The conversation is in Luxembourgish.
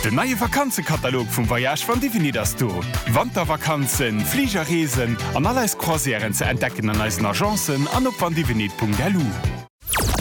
Den neue Vakanzekatalog vum Voyage van Divini das du. Wandervakanzen, Fliegerreesen an alles Croisieren ze entdecken an eisen Agenzen an op vandivinit.lu.